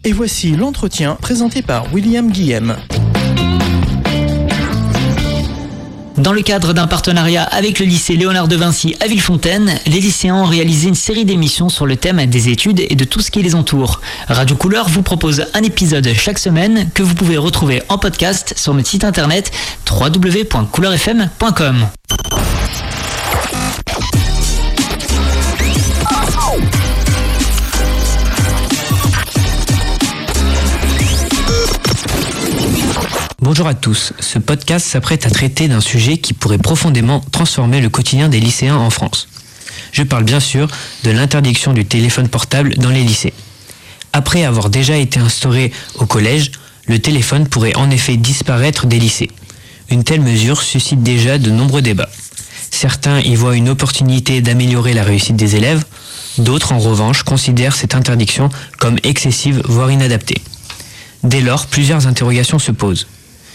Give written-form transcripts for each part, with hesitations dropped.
Et voici l'entretien présenté par William Guillem. Dans le cadre d'un partenariat avec le lycée Léonard de Vinci à Villefontaine, les lycéens ont réalisé une série d'émissions sur le thème des études et de tout ce qui les entoure. Radio Couleur vous propose un épisode chaque semaine que vous pouvez retrouver en podcast sur notre site internet www.couleurfm.com. Bonjour à tous, ce podcast s'apprête à traiter d'un sujet qui pourrait profondément transformer le quotidien des lycéens en France. Je parle bien sûr de l'interdiction du téléphone portable dans les lycées. Après avoir déjà été instauré au collège, le téléphone pourrait en effet disparaître des lycées. Une telle mesure suscite déjà de nombreux débats. Certains y voient une opportunité d'améliorer la réussite des élèves, d'autres en revanche considèrent cette interdiction comme excessive voire inadaptée. Dès lors, plusieurs interrogations se posent.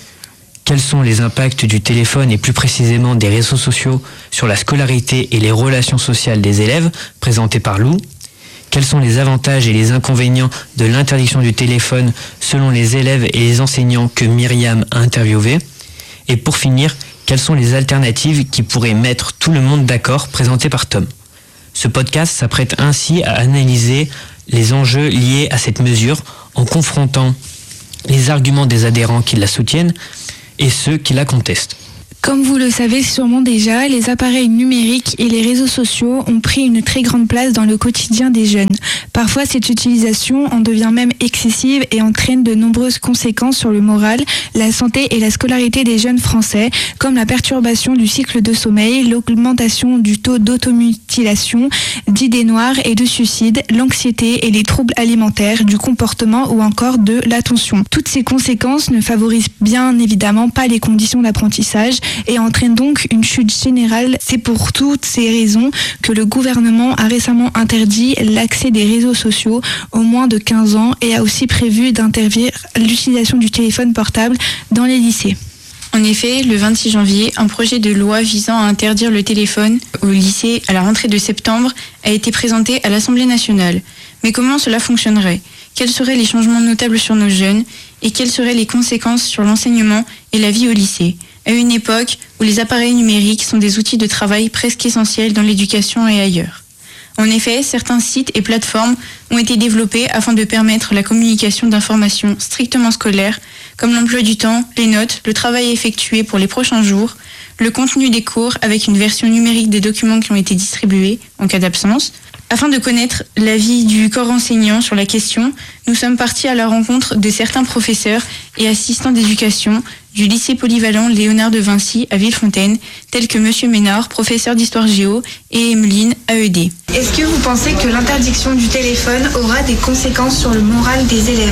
Quels sont les impacts du téléphone et plus précisément des réseaux sociaux sur la scolarité et les relations sociales des élèves, présentés par Lou? Quels sont les avantages et les inconvénients de l'interdiction du téléphone selon les élèves et les enseignants que Myriam a interviewés? Et pour finir, quelles sont les alternatives qui pourraient mettre tout le monde d'accord, présentées par Tom? Ce podcast s'apprête ainsi à analyser les enjeux liés à cette mesure en confrontant les arguments des adhérents qui la soutiennent et ceux qui la contestent. Comme vous le savez sûrement déjà, les appareils numériques et les réseaux sociaux ont pris une très grande place dans le quotidien des jeunes. Parfois, cette utilisation en devient même excessive et entraîne de nombreuses conséquences sur le moral, la santé et la scolarité des jeunes Français, comme la perturbation du cycle de sommeil, l'augmentation du taux d'automutilation, d'idées noires et de suicide, l'anxiété et les troubles alimentaires, du comportement ou encore de l'attention. Toutes ces conséquences ne favorisent bien évidemment pas les conditions d'apprentissage et entraîne donc une chute générale. C'est pour toutes ces raisons que le gouvernement a récemment interdit l'accès des réseaux sociaux aux moins de 15 ans et a aussi prévu d'interdire l'utilisation du téléphone portable dans les lycées. En effet, le 26 janvier, un projet de loi visant à interdire le téléphone au lycée à la rentrée de septembre a été présenté à l'Assemblée nationale. Mais comment cela fonctionnerait ? Quels seraient les changements notables sur nos jeunes ? Et quelles seraient les conséquences sur l'enseignement et la vie au lycée ? À une époque où les appareils numériques sont des outils de travail presque essentiels dans l'éducation et ailleurs. En effet, certains sites et plateformes ont été développés afin de permettre la communication d'informations strictement scolaires, comme l'emploi du temps, les notes, le travail effectué pour les prochains jours, le contenu des cours avec une version numérique des documents qui ont été distribués en cas d'absence. Afin de connaître l'avis du corps enseignant sur la question, nous sommes partis à la rencontre de certains professeurs et assistants d'éducation du lycée polyvalent Léonard de Vinci à Villefontaine, tels que M. Ménard, professeur d'histoire géo, et Emeline, AED. Est-ce que vous pensez que l'interdiction du téléphone aura des conséquences sur le moral des élèves ?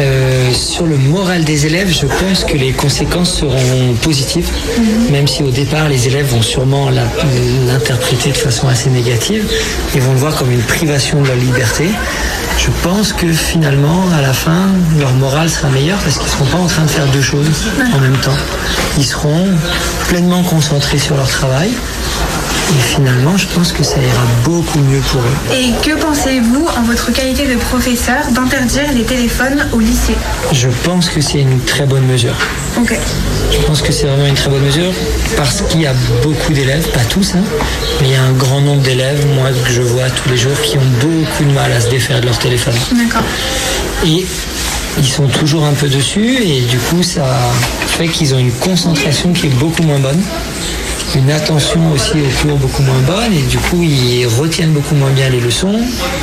Sur le moral des élèves, je pense que les conséquences seront positives, même si au départ les élèves vont sûrement l'interpréter de façon assez négative et vont le voir comme une privation de leur liberté. Je pense que finalement, à la fin, leur morale sera meilleure parce qu'ils ne seront pas en train de faire deux choses en même temps. Ils seront pleinement concentrés sur leur travail. Et finalement, je pense que ça ira beaucoup mieux pour eux. Et que pensez-vous, en votre qualité de professeur, d'interdire les téléphones au lycée ? Je pense que c'est une très bonne mesure. Ok. Je pense que c'est vraiment une très bonne mesure parce qu'il y a beaucoup d'élèves, pas tous, mais il y a un grand nombre d'élèves, moi, que je vois tous les jours, qui ont beaucoup de mal à se défaire de leur téléphone. D'accord. Et ils sont toujours un peu dessus et du coup, ça fait qu'ils ont une concentration qui est beaucoup moins bonne. Une attention aussi au cours beaucoup moins bonne et du coup ils retiennent beaucoup moins bien les leçons,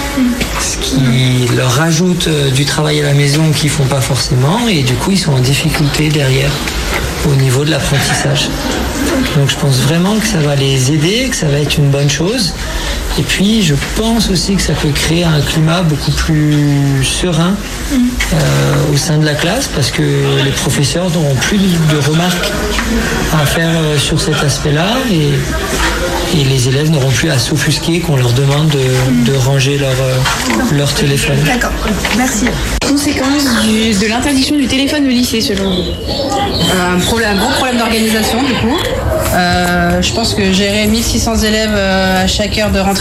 ce qui leur rajoute du travail à la maison qu'ils font pas forcément et du coup ils sont en difficulté derrière au niveau de l'apprentissage. Donc je pense vraiment que ça va les aider, que ça va être une bonne chose. Et puis je pense aussi que ça peut créer un climat beaucoup plus serein au sein de la classe parce que les professeurs n'auront plus de remarques à faire sur cet aspect-là et les élèves n'auront plus à s'offusquer qu'on leur demande de ranger leur téléphone. D'accord, merci. Conséquences de l'interdiction du téléphone au lycée selon vous ? Un gros problème d'organisation du coup. Je pense que gérer 1600 élèves à chaque heure de rentrée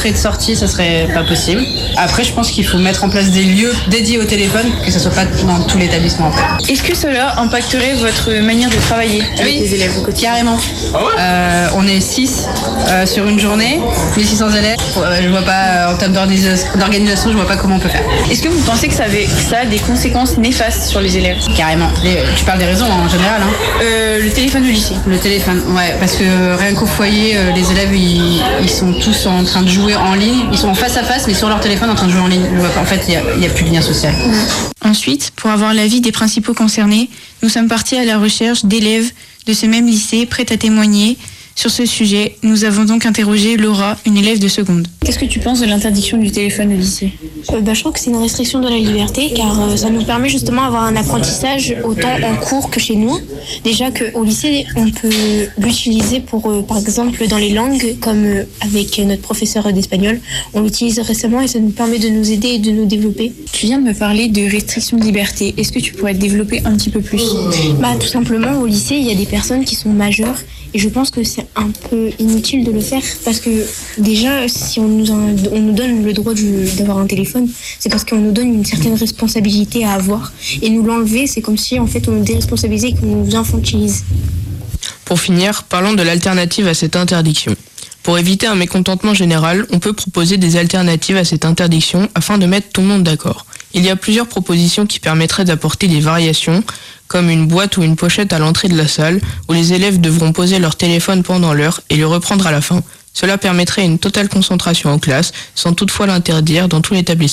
d'entrée et de sortie, ça serait pas possible. Après, je pense qu'il faut mettre en place des lieux dédiés au téléphone, que ça soit pas dans tout l'établissement en fait. Est-ce que cela impacterait votre manière de travailler avec les élèves au quotidien? Carrément. On est 6 sur une journée, 1600 élèves. Je vois pas, en termes d'organisation, je vois pas comment on peut faire. Est-ce que vous pensez que ça a des conséquences néfastes sur les élèves? Carrément. Tu parles des réseaux en général, hein. Le téléphone au lycée. Le téléphone, ouais, parce que rien qu'au foyer, les élèves, ils sont tous en train de jouer en ligne. Ils sont en face à face, mais sur leur téléphone en train de jouer en ligne. En fait, il n'y a plus de lien social. Ensuite, pour avoir l'avis des principaux concernés, nous sommes partis à la recherche d'élèves de ce même lycée prêts à témoigner. Sur ce sujet, nous avons donc interrogé Laura, une élève de seconde. Qu'est-ce que tu penses de l'interdiction du téléphone au lycée? Je trouve que c'est une restriction de la liberté car ça nous permet justement d'avoir un apprentissage autant en cours que chez nous. Déjà qu'au lycée, on peut l'utiliser pour, par exemple, dans les langues, comme avec notre professeur d'espagnol. On l'utilise récemment et ça nous permet de nous aider et de nous développer. Tu viens de me parler de restriction de liberté. Est-ce que tu pourrais développer un petit peu plus? Tout simplement, au lycée, il y a des personnes qui sont majeures. Et je pense que c'est un peu inutile de le faire parce que déjà, si on nous donne le droit d'avoir un téléphone, c'est parce qu'on nous donne une certaine responsabilité à avoir. Et nous l'enlever, c'est comme si en fait on nous déresponsabilisait et qu'on nous infantilise. Pour finir, parlons de l'alternative à cette interdiction. Pour éviter un mécontentement général, on peut proposer des alternatives à cette interdiction afin de mettre tout le monde d'accord. Il y a plusieurs propositions qui permettraient d'apporter des variations, comme une boîte ou une pochette à l'entrée de la salle, où les élèves devront poser leur téléphone pendant l'heure et le reprendre à la fin. Cela permettrait une totale concentration en classe, sans toutefois l'interdire dans tout l'établissement.